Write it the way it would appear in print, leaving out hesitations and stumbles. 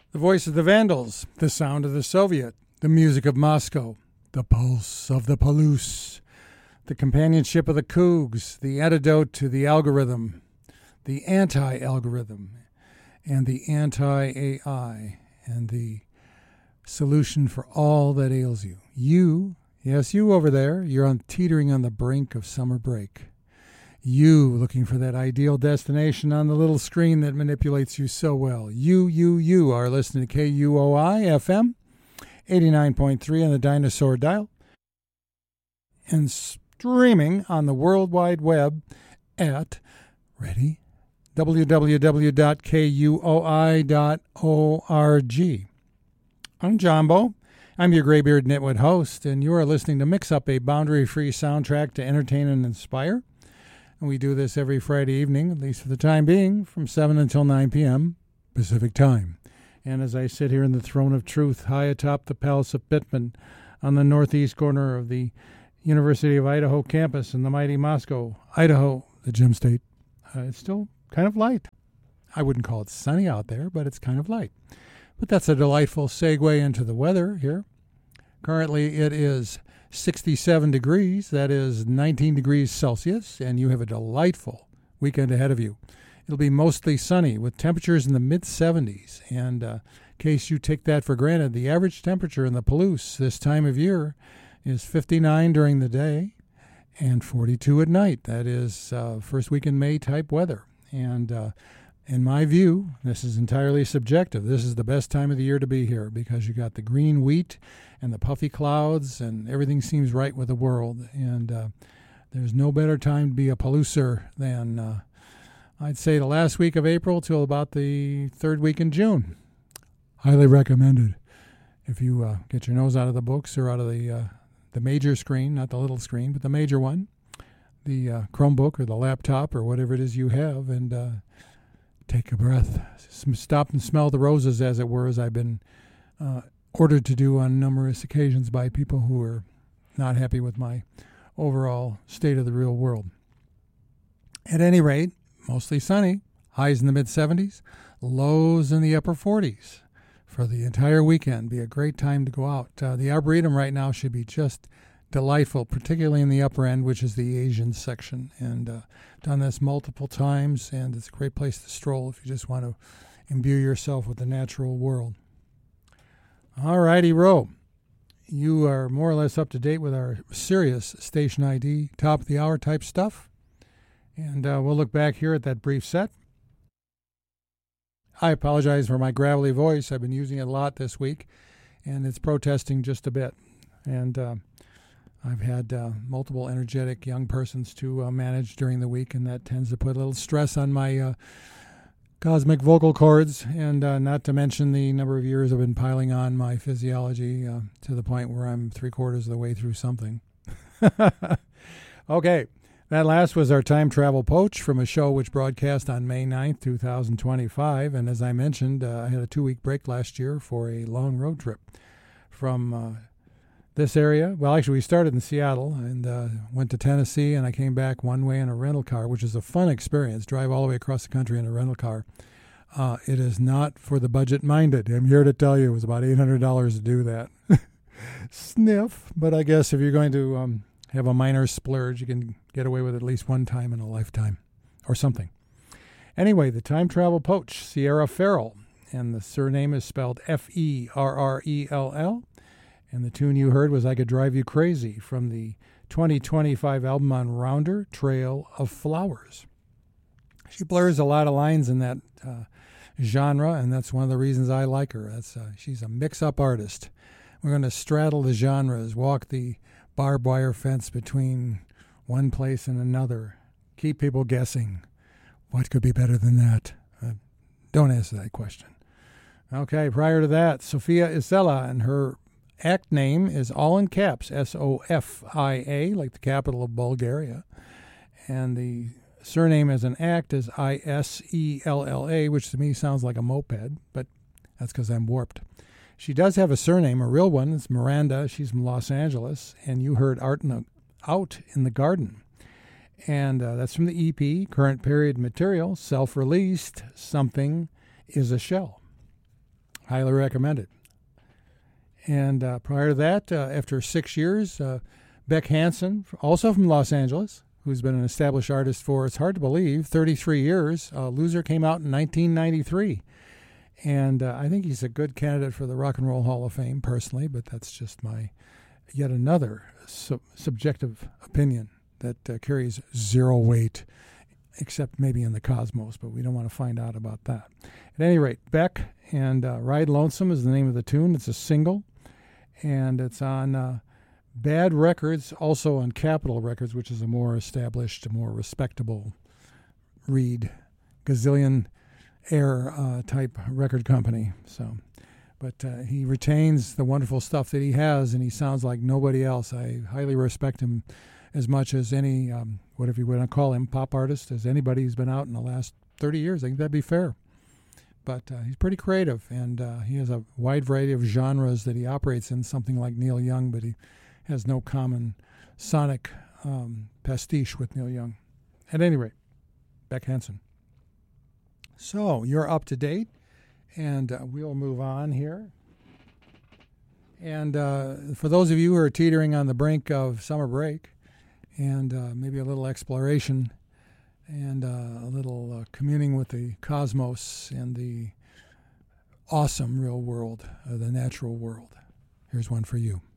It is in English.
The voice of the Vandals, the sound of the Soviet, the music of Moscow, the pulse of the Palouse, the companionship of the Cougs, the antidote to the algorithm, the anti-algorithm, and the anti-AI, and the solution for all that ails you. You, yes, you over there, you're teetering on the brink of summer break. You looking for that ideal destination on the little screen that manipulates you so well. You are listening to KUOI FM 89.3 on the Dinosaur Dial and streaming on the World Wide Web at, ready, www.kuoi.org. I'm Jumbo. I'm your graybeard nitwit host, and you are listening to Mix Up, a boundary-free soundtrack to entertain and inspire. And we do this every Friday evening, at least for the time being, from 7 until 9 p.m. Pacific Time. And as I sit here in the throne of truth, high atop the Palace of Pittman, on the northeast corner of the University of Idaho campus in the mighty Moscow, Idaho, the Gem State, it's still kind of light. I wouldn't call it sunny out there, but it's kind of light. But that's a delightful segue into the weather here. Currently it is 67 degrees, that is 19 degrees Celsius, and you have a delightful weekend ahead of you. It'll be mostly sunny with temperatures in the mid-70s, and in case you take that for granted, the average temperature in the Palouse this time of year is 59 during the day and 42 at night. That is first week in May type weather, and in my view, this is entirely subjective. This is the best time of the year to be here because you got the green wheat and the puffy clouds, and everything seems right with the world. And there's no better time to be a Palouser than, I'd say, the last week of April till about the third week in June. Highly recommended if you get your nose out of the books or out of the major screen, not the little screen, but the major one, the Chromebook or the laptop or whatever it is you have, and take a breath. Stop and smell the roses, as it were, as I've been ordered to do on numerous occasions by people who are not happy with my overall state of the real world. At any rate, mostly sunny, highs in the mid-70s, lows in the upper 40s for the entire weekend. Be a great time to go out. The Arboretum right now should be just delightful, particularly in the upper end, which is the Asian section, and done this multiple times, and it's a great place to stroll if you just want to imbue yourself with the natural world. All righty, Ro. You are more or less up to date with our serious station ID, top of the hour type stuff, and we'll look back here at that brief set. I apologize for my gravelly voice. I've been using it a lot this week, and it's protesting just a bit, and I've had multiple energetic young persons to manage during the week, and that tends to put a little stress on my cosmic vocal cords, and not to mention the number of years I've been piling on my physiology to the point where I'm 3/4 of the way through something. Okay, that last was our Time Travel Poach from a show which broadcast on May 9th, 2025, and as I mentioned, I had a 2-week break last year for a long road trip from this area. Well, actually, we started in Seattle and went to Tennessee, and I came back one way in a rental car, which is a fun experience, drive all the way across the country in a rental car. It is not for the budget-minded. I'm here to tell you it was about $800 to do that. Sniff. But I guess if you're going to have a minor splurge, you can get away with it at least one time in a lifetime or something. Anyway, the Time Travel Poach, Sierra Farrell, and the surname is spelled Ferrell. And the tune you heard was I Could Drive You Crazy from the 2025 album on Rounder, Trail of Flowers. She blurs a lot of lines in that genre, and that's one of the reasons I like her. She's a mix-up artist. We're going to straddle the genres, walk the barbed wire fence between one place and another, keep people guessing. What could be better than that? Don't answer that question. Okay, prior to that, Sofia Isela and her act name is all in caps, Sofia, like the capital of Bulgaria. And the surname as an act is Isella, which to me sounds like a moped, but that's because I'm warped. She does have a surname, a real one. It's Miranda. She's from Los Angeles. And you heard Out in the Garden. And that's from the EP, current period material, self-released, Something is a Shell. Highly recommend it. And prior to that, after 6 years, Beck Hansen, also from Los Angeles, who's been an established artist for, it's hard to believe, 33 years. Loser came out in 1993. And I think he's a good candidate for the Rock and Roll Hall of Fame, personally, but that's just my yet another subjective opinion that carries zero weight, except maybe in the cosmos, but we don't want to find out about that. At any rate, Beck and Ride Lonesome is the name of the tune. It's a single, and it's on Bad Records, also on Capitol Records, which is a more established, more respectable Reed gazillion air type record company. So, but he retains the wonderful stuff that he has, and he sounds like nobody else. I highly respect him as much as any, whatever you want to call him, pop artist, as anybody who's been out in the last 30 years. I think that'd be fair. But he's pretty creative, and he has a wide variety of genres that he operates in, something like Neil Young, but he has no common sonic pastiche with Neil Young. At any rate, Beck Hansen. So you're up to date, and we'll move on here. And for those of you who are teetering on the brink of summer break, and maybe a little exploration and a little communing with the cosmos and the awesome real world, the natural world, here's one for you.